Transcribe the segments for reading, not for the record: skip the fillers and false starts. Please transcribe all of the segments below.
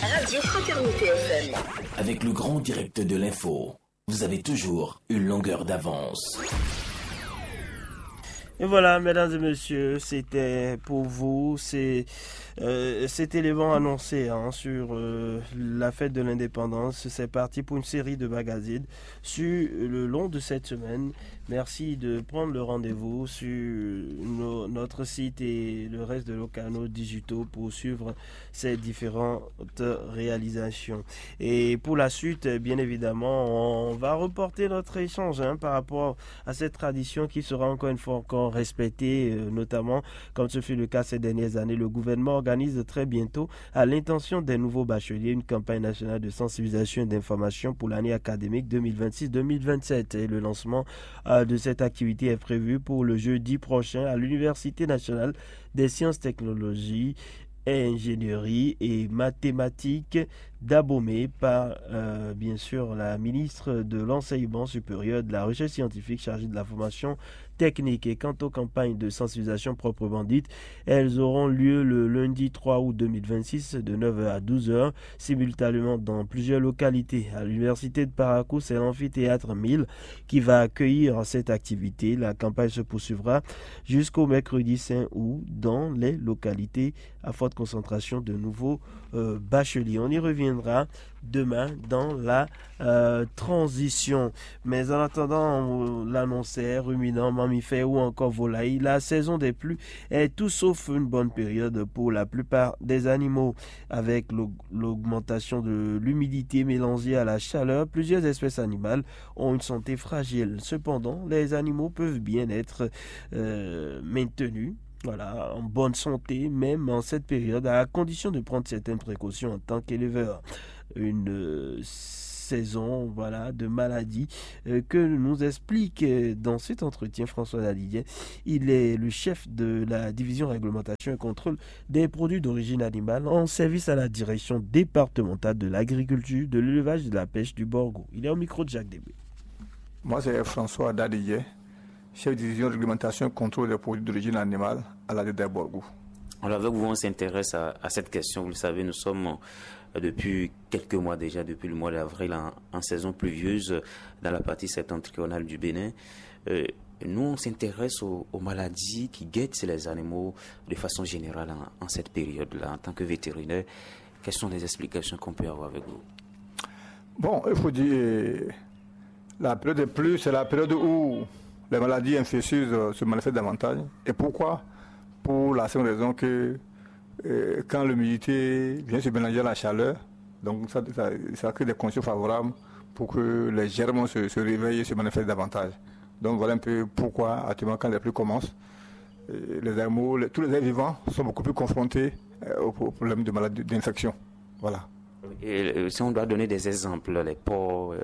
Radio Fraternité FM. Avec le grand direct de l'info, vous avez toujours une longueur d'avance. Et voilà, mesdames et messieurs, c'était pour vous, cet élément annoncé sur la fête de l'indépendance. C'est parti pour une série de magazines sur le long de cette semaine. Merci de prendre le rendez-vous sur notre site et le reste de nos canaux digitaux pour suivre ces différentes réalisations. Et pour la suite, bien évidemment, on va reporter notre échange par rapport à cette tradition qui sera encore une fois respectée, notamment comme ce fut le cas ces dernières années. Le gouvernement organise très bientôt, à l'intention des nouveaux bacheliers, une campagne nationale de sensibilisation et d'information pour l'année académique 2026-2027. Et le lancement de cette activité est prévu pour le jeudi prochain à l'Université nationale des sciences, technologies et ingénierie et mathématiques d'Abomey par bien sûr la ministre de l'enseignement supérieur, de la recherche scientifique chargée de la formation technique. Et quant aux campagnes de sensibilisation proprement dites, elles auront lieu le lundi 3 août 2026 de 9h à 12h simultanément dans plusieurs localités. À l'université de Parakou, c'est l'amphithéâtre 1000 qui va accueillir cette activité. La campagne se poursuivra jusqu'au mercredi 5 août dans les localités à forte concentration de nouveaux bacheliers. On y reviendra demain dans la transition. Mais en attendant, on l'annonçait, ruminants, mammifères ou encore volailles, la saison des pluies est tout sauf une bonne période pour la plupart des animaux. Avec l'augmentation de l'humidité mélangée à la chaleur, plusieurs espèces animales ont une santé fragile. Cependant, les animaux peuvent bien être maintenus en bonne santé, même en cette période, à condition de prendre certaines précautions en tant qu'éleveur. Une saison de maladies que nous explique dans cet entretien François Dalidien. Il est le chef de la division réglementation et contrôle des produits d'origine animale en service à la direction départementale de l'agriculture, de l'élevage et de la pêche du Borgo. Il est au micro de Jacques Débé. Moi, c'est François Dalidien, chef de division réglementation et contrôle des produits d'origine animale à la DDR Borgo. Alors avec vous, on s'intéresse à cette question. Vous le savez, nous sommes depuis quelques mois déjà, depuis le mois d'avril, en saison pluvieuse dans la partie septentrionale du Bénin. Nous, on s'intéresse aux maladies qui guettent les animaux de façon générale en cette période-là. En tant que vétérinaire, quelles sont les explications qu'on peut avoir avec vous? Bon, il faut dire, la période des pluies, c'est la période où les maladies infectieuses se manifestent davantage. Et pourquoi? Pour la simple raison que quand l'humidité vient se mélanger à la chaleur, donc ça crée des conditions favorables pour que les germes se réveillent et se manifestent davantage. Donc voilà un peu pourquoi, actuellement, quand les pluies commencent, les animaux, tous les êtres vivants sont beaucoup plus confrontés aux problèmes de maladies, d'infection. Voilà. Et si on doit donner des exemples, les porcs,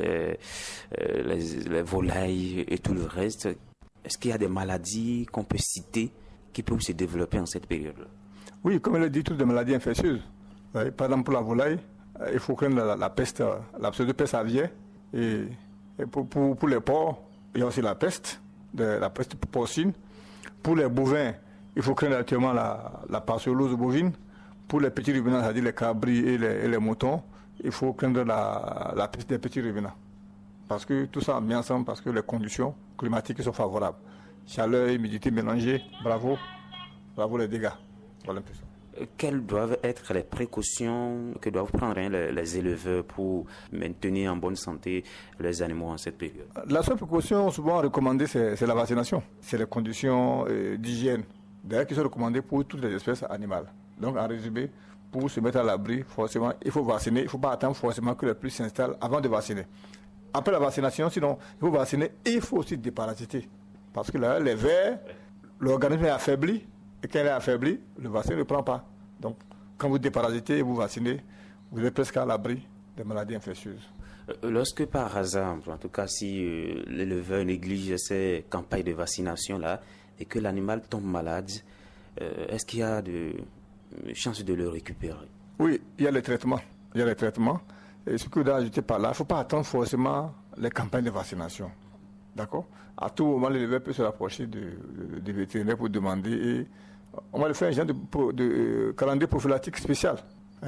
les volailles et tout le reste, est-ce qu'il y a des maladies qu'on peut citer qui peuvent se développer en cette période-là? Oui, comme elle dit, toutes des maladies infectieuses. Par exemple, pour la volaille, il faut craindre la peste, la pseudo-peste aviaire. Et pour les porcs, il y a aussi la peste porcine. Pour les bovins, il faut craindre actuellement la parcellose bovine. Pour les petits ruminants, c'est-à-dire les cabris et les moutons, il faut craindre la peste des petits ruminants. Parce que tout ça mis ensemble, parce que les conditions climatiques sont favorables. Chaleur, humidité mélangée, bravo les dégâts. Voilà un peu ça. Quelles doivent être les précautions que doivent prendre les éleveurs pour maintenir en bonne santé les animaux en cette période? La seule précaution souvent recommandée, c'est la vaccination. C'est les conditions d'hygiène, d'ailleurs, qui sont recommandées pour toutes les espèces animales. Donc, en résumé, pour se mettre à l'abri, forcément, il faut vacciner. Il ne faut pas attendre forcément que les pluies s'installent avant de vacciner. Après la vaccination, sinon, il faut vacciner et il faut aussi déparasiter. Parce que là, les vers, l'organisme est affaibli. Et quand il est affaibli, le vaccin ne prend pas. Donc, quand vous déparasitez et vous vaccinez, vous êtes presque à l'abri des maladies infectieuses. Lorsque par hasard, en tout cas si l'éleveur néglige ces campagnes de vaccination-là et que l'animal tombe malade, est-ce qu'il y a de chances de le récupérer? Oui, il y a les traitements. Et ce que vous avez ajouté par là, il ne faut pas attendre forcément les campagnes de vaccination. D'accord? À tout moment, l'éleveur peut se rapprocher des vétérinaires pour demander. Et on va le faire un genre de calendrier prophylactique spécial,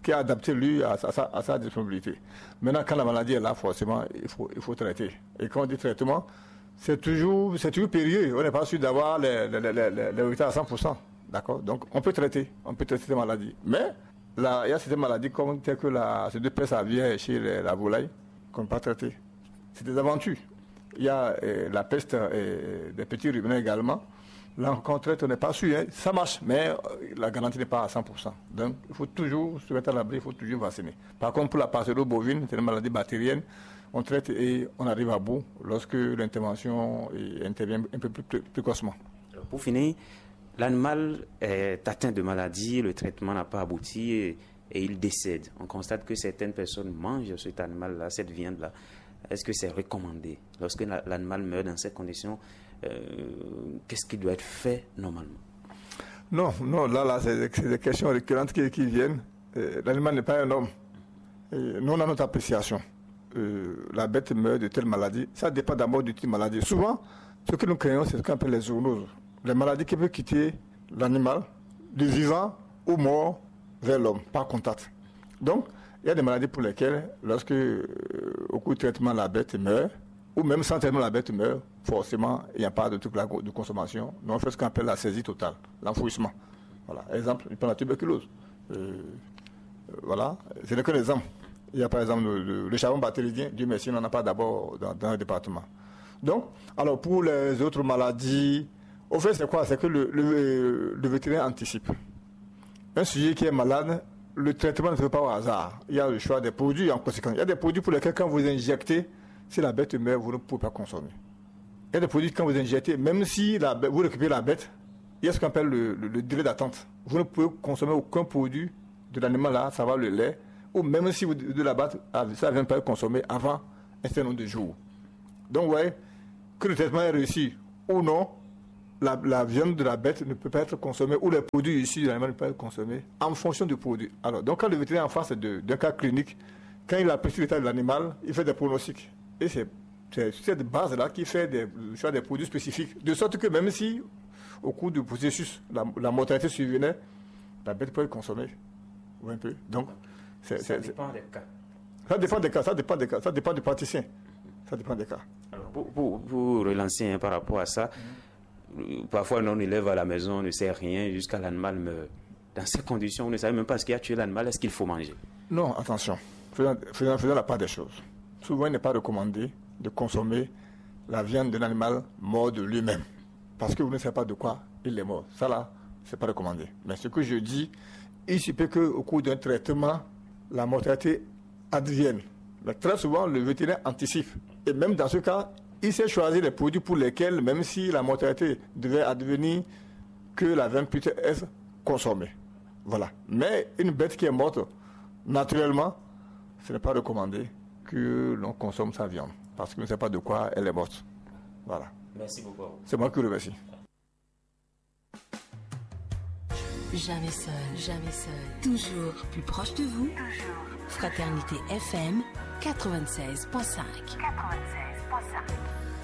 qui est adapté, lui, à sa disponibilité. Maintenant, quand la maladie est là, forcément, il faut traiter. Et quand on dit traitement, c'est toujours périlleux. On n'est pas sûr d'avoir les résultats à 100%. D'accord? Donc, on peut traiter ces maladies. Mais, là, il y a certaines maladies comme telles que ces deux pestes aviaires chez la volaille qu'on ne peut pas traiter. C'est des aventures. Il y a la peste des petits ruminants également. Là, quand on traite, on n'est pas sûr. Hein. Ça marche, mais la garantie n'est pas à 100%. Donc, il faut toujours se mettre à l'abri, il faut toujours vacciner. Par contre, pour la parcelle bovine, c'est une maladie bactérienne. On traite et on arrive à bout lorsque l'intervention intervient un peu plus précocement. Pour finir, l'animal est atteint de maladie, le traitement n'a pas abouti et il décède. On constate que certaines personnes mangent cet animal-là, cette viande-là. Est-ce que c'est recommandé? Lorsque l'animal meurt dans ces conditions, qu'est-ce qui doit être fait normalement? Non, là, c'est des questions récurrentes qui viennent. L'animal n'est pas un homme. Nous, on a notre appréciation. La bête meurt de telle maladie. Ça dépend d'abord de telle maladie. Souvent, ce que nous créons, c'est ce qu'on appelle les zoonoses. Les maladies qui peuvent quitter l'animal, du vivant ou mort, vers l'homme, par contact. Donc, il y a des maladies pour lesquelles, lorsque, au cours du traitement, la bête meurt, ou même sans traitement, la bête meurt, forcément, il n'y a pas de truc de consommation. Nous, on fait ce qu'on appelle la saisie totale, l'enfouissement. Voilà. Exemple, il prend la tuberculose. Voilà, ce n'est que l'exemple. Il y a par exemple le charbon bactérien, Dieu merci, on n'en a pas d'abord dans le département. Donc, alors pour les autres maladies, au fait, c'est quoi? C'est que le vétérinaire anticipe. Un sujet qui est malade, le traitement ne se fait pas au hasard. Il y a le choix des produits en conséquence. Il y a des produits pour lesquels, quand vous injectez, si la bête meurt, vous ne pouvez pas consommer. Il y a des produits, quand vous injectez, même si vous récupérez la bête, il y a ce qu'on appelle le délai d'attente. Vous ne pouvez consommer aucun produit de l'animal là, ça va le lait, ou même si vous de la bête, ça ne vient pas être consommé avant un certain nombre de jours. Donc, vous voyez, que le traitement est réussi ou non, la viande de la bête ne peut pas être consommée, ou les produits issus de l'animal ne peuvent pas être consommés en fonction du produit. Alors, donc, quand le vétérinaire est en face d'un cas clinique, quand il apprécie l'état de l'animal, il fait des pronostics. Et c'est cette base-là qui fait le choix des produits spécifiques. De sorte que même si, au cours du processus, la mortalité survenait, la bête peut être consommée. Ou un peu. Donc, ça dépend des cas. Ça dépend des cas, ça dépend du praticien. Ça dépend des cas. Alors, pour relancer par rapport à ça, parfois un élève à la maison ne sait rien jusqu'à l'animal meurt. Dans ces conditions, on ne savait même pas ce qui a tué l'animal, est-ce qu'il faut manger? Non, attention. Faisons la part des choses. Souvent, il n'est pas recommandé de consommer la viande d'un animal mort de lui-même. Parce que vous ne savez pas de quoi il est mort. Ça là, ce n'est pas recommandé. Mais ce que je dis, il se peut qu'au cours d'un traitement, la mortalité advienne. Mais très souvent, le vétérinaire anticipe. Et même dans ce cas, il sait choisir les produits pour lesquels, même si la mortalité devait advenir, que la viande puisse être consommée. Voilà. Mais une bête qui est morte, naturellement, ce n'est pas recommandé que l'on consomme sa viande. Parce qu'on ne sait pas de quoi elle est morte. Voilà. Merci beaucoup. C'est moi qui vous remercie. Jamais seul, jamais seul. Toujours plus proche de vous. Fraternité FM 96.5. 96.5.